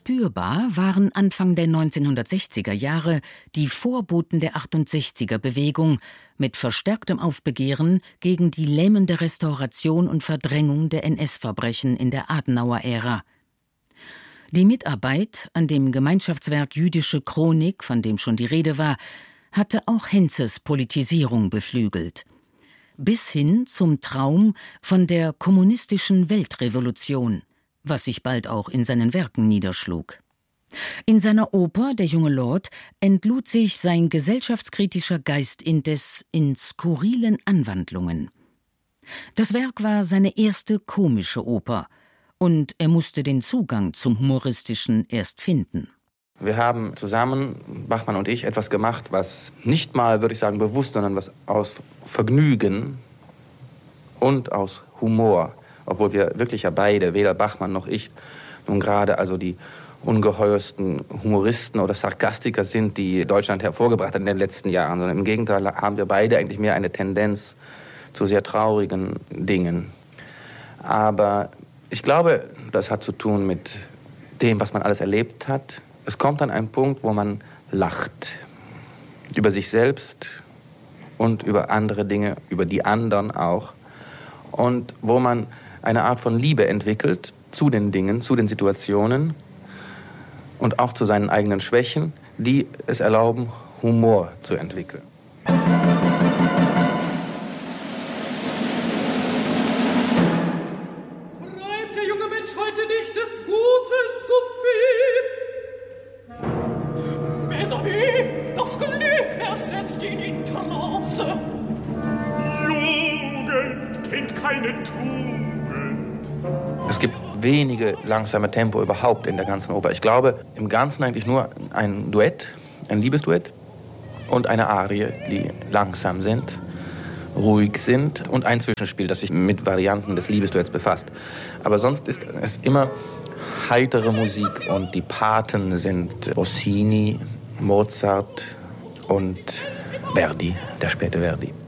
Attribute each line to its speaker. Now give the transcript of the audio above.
Speaker 1: Spürbar waren Anfang der 1960er Jahre die Vorboten der 68er-Bewegung mit verstärktem Aufbegehren gegen die lähmende Restauration und Verdrängung der NS-Verbrechen in der Adenauer-Ära. Die Mitarbeit an dem Gemeinschaftswerk Jüdische Chronik, von dem schon die Rede war, hatte auch Henzes Politisierung beflügelt. Bis hin zum Traum von der kommunistischen Weltrevolution, was sich bald auch in seinen Werken niederschlug. In seiner Oper »Der junge Lord« entlud sich sein gesellschaftskritischer Geist indes in skurrilen Anwandlungen. Das Werk war seine erste komische Oper, und er musste den Zugang zum Humoristischen erst finden.
Speaker 2: Wir haben zusammen, Bachmann und ich, etwas gemacht, was nicht mal, würde ich sagen, bewusst, sondern was aus Vergnügen und aus Humor, obwohl wir wirklich ja beide, weder Bachmann noch ich, nun gerade also die ungeheuersten Humoristen oder Sarkastiker sind, die Deutschland hervorgebracht hat in den letzten Jahren, sondern im Gegenteil haben wir beide eigentlich mehr eine Tendenz zu sehr traurigen Dingen. Aber ich glaube, das hat zu tun mit dem, was man alles erlebt hat. Es kommt an einen Punkt, wo man lacht. Über sich selbst und über andere Dinge, über die anderen auch. Und wo man eine Art von Liebe entwickelt zu den Dingen, zu den Situationen und auch zu seinen eigenen Schwächen, die es erlauben, Humor zu entwickeln.
Speaker 3: Treibt der junge Mensch heute nicht des Guten zu viel? Mais oui, das Glück versetzt ihn in Trance. Jugend kennt keine Tugend.
Speaker 2: Es gibt wenige langsame Tempo überhaupt in der ganzen Oper. Ich glaube, im Ganzen eigentlich nur ein Duett, ein Liebesduett und eine Arie, die langsam sind, ruhig sind und ein Zwischenspiel, das sich mit Varianten des Liebesduetts befasst. Aber sonst ist es immer heitere Musik und die Paten sind Rossini, Mozart und Verdi, der späte Verdi.